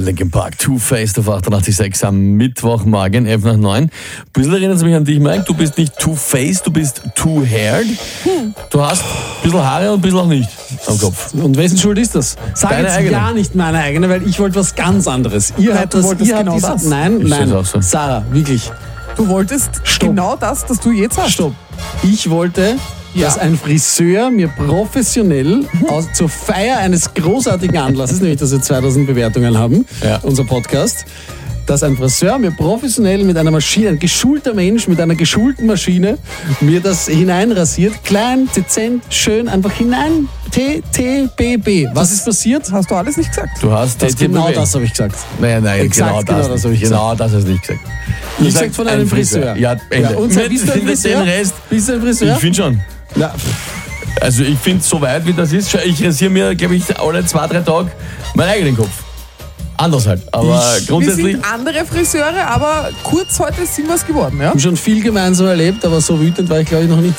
Linkin Park, Two-Faced auf 88.6 am Mittwochmorgen, 11 nach 9. Ein bisschen erinnert es mich an dich, Mike. Du bist nicht Two-Faced, du bist Two-Haired. Du hast ein bisschen Haare und ein bisschen auch nicht am Kopf. Und wessen Schuld ist das? Sag Deine jetzt eigene. ja nicht meine eigene, weil ich wollte was ganz anderes. Ihr habt das, wolltest ihr habt genau diese, das. Nein, Ich nein. seh's auch so. Sarah, wirklich. Du wolltest genau das du jetzt hast. Stopp. Ich wollte, dass ein Friseur mir professionell zur Feier eines großartigen Anlasses, nämlich dass wir 2000 Bewertungen haben, unser Podcast, dass ein Friseur mir professionell mit einer Maschine, ein geschulter Mensch mit einer geschulten Maschine, mir das hineinrasiert, klein, dezent, schön, einfach hinein, TTBB. Was ist passiert? Hast du alles nicht gesagt? Du hast Genau das habe ich gesagt. Nein, Exakt genau das habe ich Genau das hast du nicht gesagt. Du Ich sagst sag von einem Friseur. Ja, Ende. Und bist du ein Friseur? Den Rest, Bist du ein Friseur? ich finde schon. Ja. Also ich finde, so weit wie das ist, ich rasiere mir, glaube ich, alle 2-3 Tage meinen eigenen Kopf. Anders halt, aber Wir grundsätzlich... sind andere Friseure, aber kurz heute sind wir es geworden, ja? Wir haben schon viel gemeinsam erlebt, aber so wütend war ich, glaube ich, noch nie.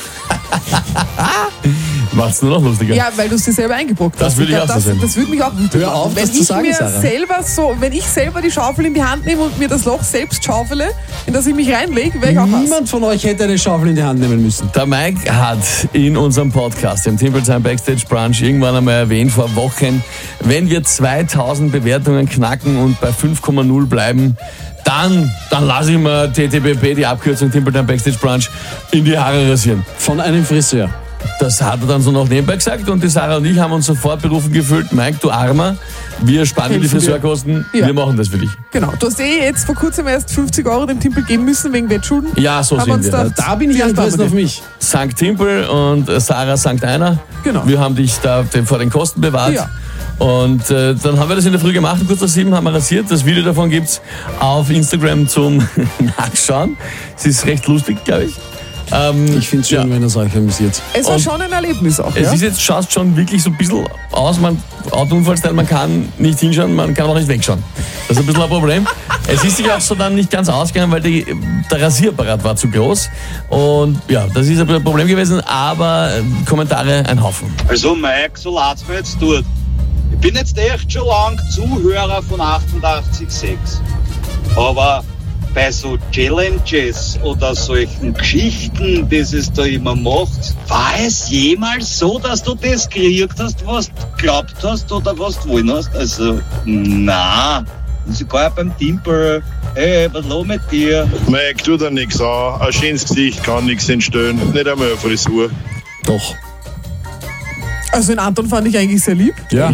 Macht's nur noch lustiger. Ja, weil du es dir selber eingebrockt hast. Das würde ich auch so sehen. Das würde mich auch wütend Hör auf, machen. Wenn das zu ich sagen, mir Sarah. wenn ich selber die Schaufel in die Hand nehme und mir das Loch selbst schaufele, in das ich mich reinlege, wäre ich auch was. Niemand von euch hätte eine Schaufel in die Hand nehmen müssen. Der Mike hat in unserem Podcast, im Timpelsheim Backstage Brunch, irgendwann einmal erwähnt vor Wochen, wenn wir 2000 Bewertungen knacken und bei 5,0 bleiben, dann lasse ich mir TTBP, die Abkürzung Timpelsheim Backstage Brunch, in die Haare rasieren. Von einem Friseur. Das hat er dann so noch nebenbei gesagt und die Sarah und ich haben uns sofort berufen gefühlt, Mike, du Armer, wir sparen dir die Helfen wir. Friseurkosten, Ja. wir machen das für dich. Genau. Du hast jetzt vor kurzem erst 50 € dem Timpel geben müssen wegen Wettschulden. Ja, so Haben sind uns wir. gedacht, Da bin ich die angewiesen ersparen auf wir mich. Sankt Timpel und Sarah Sankt Einer. Genau. Wir haben dich da vor den Kosten bewahrt. Ja. Und dann haben wir das in der Früh gemacht, kurz nach 7 haben wir rasiert. Das Video davon gibt's auf Instagram zum Nachschauen. Es ist recht lustig, glaube ich. Ich finde es schön, wenn er euch amüsiert. Es war Und schon ein Erlebnis auch. Es Ja? ist jetzt, schaust schon wirklich so ein bisschen aus, Autounfallstyle, man kann nicht hinschauen, man kann auch nicht wegschauen. Das ist ein bisschen ein Problem. Es ist sich auch so dann nicht ganz ausgegangen, weil der Rasierapparat war zu groß. Und ja, das ist ein Problem gewesen, aber Kommentare ein Haufen. Also Mike, so leid's mir jetzt tut. Ich bin jetzt echt schon lang Zuhörer von 88.6. Aber bei so Challenges oder solchen Geschichten, das es da immer macht, war es jemals so, dass du das gekriegt hast, was du geglaubt hast oder was du wollen hast? Also, na, sogar beim Timpel. Hey, was los mit dir? Mike, tu dir nichts an. Ein schönes Gesicht kann nichts entstehen. Nicht einmal eine Frisur. Doch. Also den Anton fand ich eigentlich sehr lieb. Ja.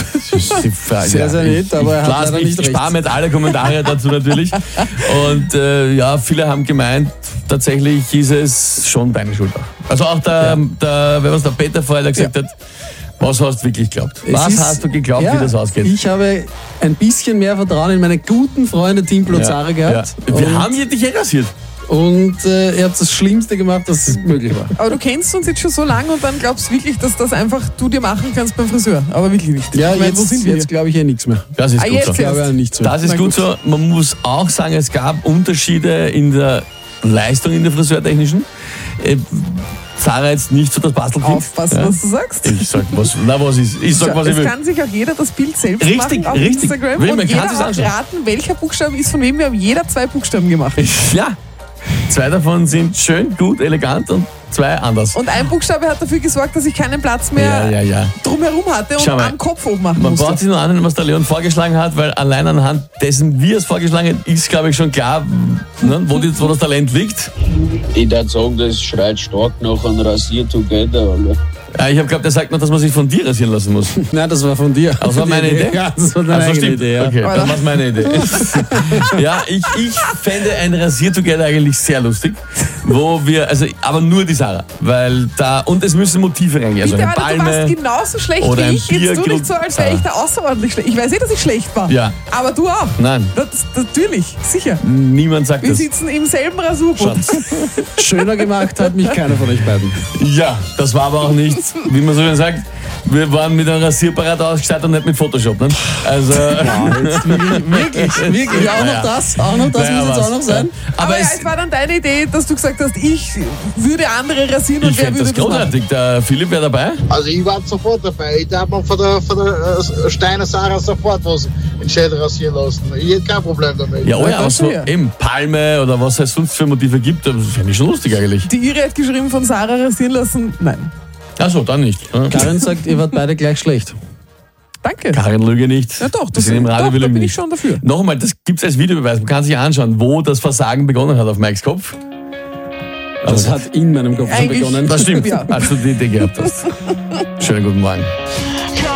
Sehr, sehr nett, aber er hat leider nicht Ich spare recht. mit alle Kommentare dazu natürlich. Und ja, viele haben gemeint, tatsächlich ist es schon deine Schuld. Also auch der Peter vorher, der gesagt hat, was hast du wirklich geglaubt? Was hast du geglaubt, wie das ausgeht? Ich habe ein bisschen mehr Vertrauen in meine guten Freunde Timpel und Sarah gehabt. Ja. Wir haben dich rasiert. Und ihr habt das Schlimmste gemacht, was möglich war. Aber du kennst uns jetzt schon so lange und dann glaubst du wirklich, dass das einfach du dir machen kannst beim Friseur. Aber wirklich nicht. Ja, Ich meine, wo sind wir jetzt glaube ich nichts mehr. Das ist gut jetzt so. Ich glaube an nichts mehr. Das ist Na gut gut. so. Man muss auch sagen, es gab Unterschiede in der Leistung in der Friseurtechnischen. Sarah jetzt nicht so das Bastelkind. Aufpassen, was du sagst. Ich sag, was ist? Ich sag, was ich Es will. kann sich auch jeder das Bild selbst Richtig, machen auf richtig. Instagram. Man Und kann jeder sich's auch anschauen. raten, welcher Buchstabe ist von wem. Wir haben jeder 2 Buchstaben gemacht. Ja, 2 davon sind schön, gut, elegant und 2 anders. Und ein Buchstabe hat dafür gesorgt, dass ich keinen Platz mehr Ja. drumherum hatte und Schau mal, am Kopf oben machen Man musste. braucht sich nur anhören, was der Leon vorgeschlagen hat, weil allein anhand dessen, wie er es vorgeschlagen hat, ist, glaube ich, schon klar, ne, wo das Talent liegt. Ich würde sagen, das schreit stark nach einem Rasier Together, Alter. Ich habe geglaubt, er sagt noch, dass man sich von dir rasieren lassen muss. Nein, das war von dir. Das war meine Idee? Ja, das war deine Also eigene stimmt. Idee. Ja. Okay, dann war es meine Idee. Ja, ich fände ein Rasier-Together eigentlich sehr lustig, wo wir, also, aber nur die Sarah, weil da, und es müssen Motive reingehen, also Bitte, eine Alter, du warst Palme. genauso schlecht oder wie ein ich. Jetzt tu Bierkrug. nicht so, als wäre ich da außerordentlich schlecht. Ich weiß dass ich schlecht war. Ja. Aber du auch. Nein. Das, natürlich, sicher. Niemand sagt Wir das. sitzen im selben Rasurboot. Schöner gemacht hat mich keiner von euch beiden. Ja, das war aber auch nicht, wie man so schön sagt, wir waren mit einem Rasierapparat ausgestattet und nicht mit Photoshop. Ne? Also, Jetzt wirklich. Auch noch das muss jetzt auch noch sein. Aber es war dann deine Idee, dass du gesagt hast, ich würde andere rasieren und ich wer finde würde das großartig. Der Philipp wäre dabei. Also ich war sofort dabei. Ich darf mir von der Steiner Sarah sofort was in den Schädel rasieren lassen. Ich hätte kein Problem damit. Ja, aber so eben Palme oder was es sonst für Motive gibt, das finde ich schon lustig eigentlich. Die Ire hat geschrieben, von Sarah rasieren lassen. Nein. Achso, dann nicht. Karin sagt, ihr wart beide gleich schlecht. Danke. Karin lüge nicht. Ja doch, das im Radio da bin nicht. ich schon dafür. Noch einmal, das gibt es als Videobeweis. Man kann sich anschauen, wo das Versagen begonnen hat auf Mikes Kopf. Das hat in meinem Kopf schon begonnen. Das stimmt, Ja. als du die Idee gehabt hast. Schönen guten Morgen.